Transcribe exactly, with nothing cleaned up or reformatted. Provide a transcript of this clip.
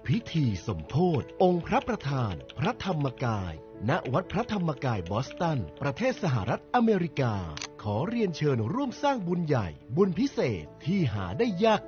พิธีสมโภชองค์พระประธานพระธรรมกายณวัดพระธรรมกายบอสตันประเทศสหรัฐอเมริกาขอเรียนเชิญร่วมสร้างบุญใหญ่บุญพิเศษที่หาได้ยาก